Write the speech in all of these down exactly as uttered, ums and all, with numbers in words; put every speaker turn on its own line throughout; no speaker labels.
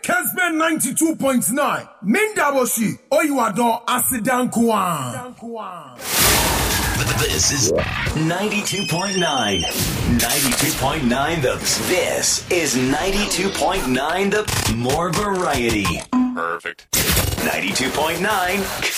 Kesben ninety-two point nine. Mindaboshi. Oyuado Asidankwan.
This is ninety-two point nine. ninety-two point nine the This is ninety-two point nine the More Variety. Perfect. ninety-two point nine.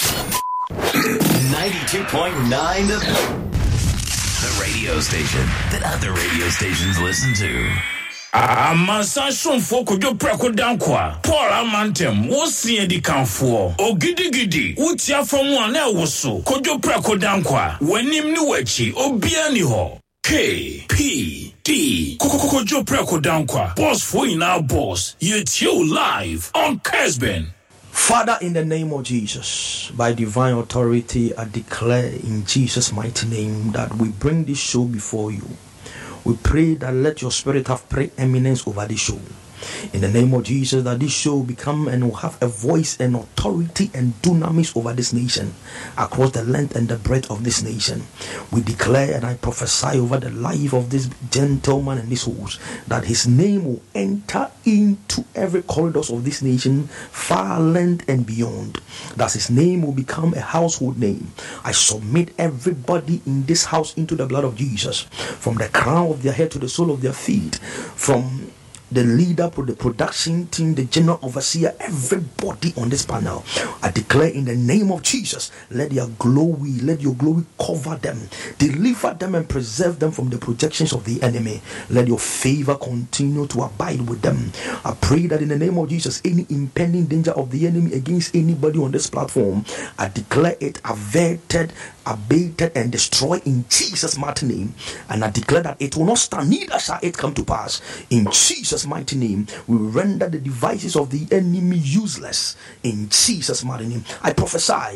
ninety-two point nine the The radio station that other radio stations listen to.
Amansa shonfo kojo preko dankwa Paul Amantem wo sie di kanfo ogidigidi utia from one na woso kojo preko dankwa wanim ni wachi obia ni ho K P D kojo preko dankwa boss for in our boss you live on Kesben.
Father, in the name of Jesus, by divine authority, I declare in Jesus' mighty name that we bring this show before you. We pray that let your spirit have preeminence over this show. In the name of Jesus, that this show become and will have a voice and authority and dunamis over this nation, across the length and the breadth of this nation. We declare and I prophesy over the life of this gentleman and this horse, that his name will enter into every corridors of this nation, far length and beyond. That his name will become a household name. I submit everybody in this house into the blood of Jesus, from the crown of their head to the sole of their feet, from the leader, the production team, the general overseer, everybody on this panel. I declare in the name of Jesus, let your glory, let your glory cover them, deliver them and preserve them from the projections of the enemy. Let your favor continue to abide with them. I pray that in the name of Jesus, any impending danger of the enemy against anybody on this platform, I declare it averted, abated and destroyed in Jesus' mighty name. And I declare that it will not stand, neither shall it come to pass. In Jesus' mighty name, we render the devices of the enemy useless. In Jesus' mighty name, I prophesy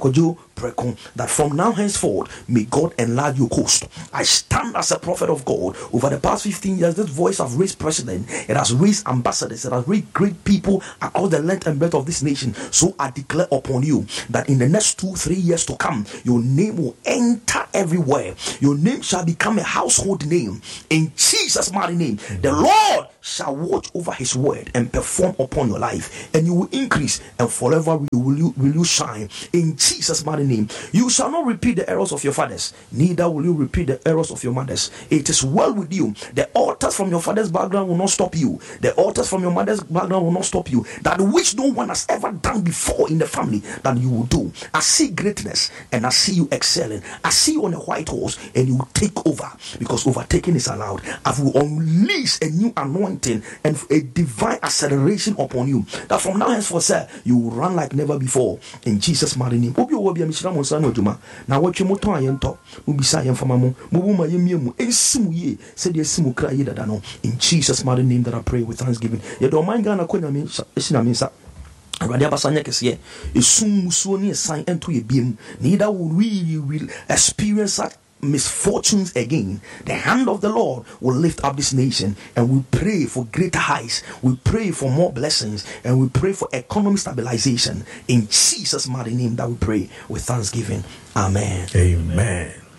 that from now henceforth, may God enlarge your coast. I stand as a prophet of God. Over the past fifteen years, this voice has raised president, it has raised ambassadors, it has raised great people across the length and breadth of this nation. So I declare upon you that in the next two, three years to come, your name will enter everywhere. Your name shall become a household name. In Jesus' mighty name, the Lord shall watch over his word and perform upon your life, and you will increase, and forever will you, will you shine. In Jesus' mighty name, you shall not repeat the errors of your fathers, neither will you repeat the errors of your mothers. It is well with you. The altars from your father's background will not stop you. The altars from your mother's background will not stop you. That which no one has ever done before in the family, that you will do. I see greatness, and I see you excelling. I see you on a white horse, and you will take over, because overtaking is allowed. I will unleash a new anointing and a divine acceleration upon you, that from now henceforth, sir, you will run like never before. In Jesus' mighty name. Obi obi amishira mo nsa no dwuma na watwe mo ton ayento mo bisa yemfama mo mo bu ma yemiemu ensimu ye said yesimu kra ye dada no. In Jesus' mighty name that I pray with thanksgiving. Ye do man Ghana konya me esina me nsa awade abasanya kese esum musuo ne sign ento ye biem, neither will we will experience that misfortunes again. The hand of the Lord will lift up this nation, and we pray for greater heights, we pray for more blessings, and we pray for economic stabilization. In Jesus' mighty name that we pray with thanksgiving. Amen.
Amen.